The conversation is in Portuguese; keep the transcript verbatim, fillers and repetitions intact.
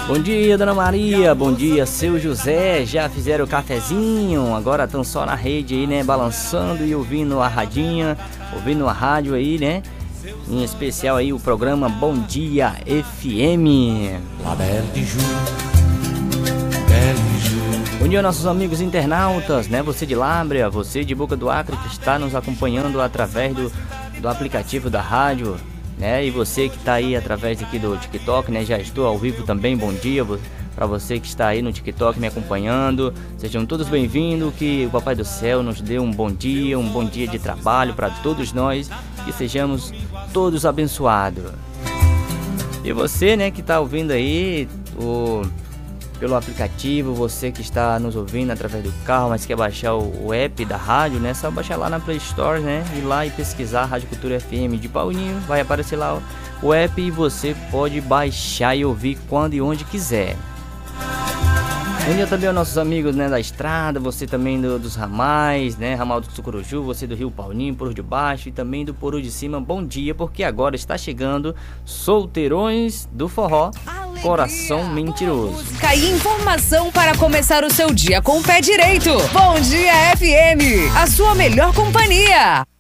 Bom dia, Dona Maria, bom dia, seu José, já fizeram o cafezinho, agora estão só na rede aí, né, balançando e ouvindo a radinha, ouvindo a rádio aí, né, em especial aí o programa Bom Dia F M. Bom dia, nossos amigos internautas, né, você de Lábrea, você de Boca do Acre que está nos acompanhando através do, do aplicativo da rádio, né? E você que está aí através aqui do TikTok, né? Já estou ao vivo também, bom dia para você que está aí no TikTok me acompanhando. Sejam todos bem-vindos, que o Papai do Céu nos dê um bom dia, um bom dia de trabalho para todos nós e sejamos todos abençoados. E você, né, que está ouvindo aí o... pelo aplicativo, você que está nos ouvindo através do carro, mas quer baixar o, o app da rádio, né? Só baixar lá na Play Store, né? Ir lá e pesquisar Rádio Cultura F M de Paulinho, vai aparecer lá o, o app e você pode baixar e ouvir quando e onde quiser. Bom dia também aos nossos amigos, né, da estrada, você também do, dos ramais, né? Ramal do Sucuruju, você do Rio Paulinho, Porto de Baixo e também do Porto de Cima. Bom dia, porque agora está chegando Solteirões do Forró. Coração Mentiroso. Música e informação para começar o seu dia com o pé direito. Bom Dia F M, a sua melhor companhia.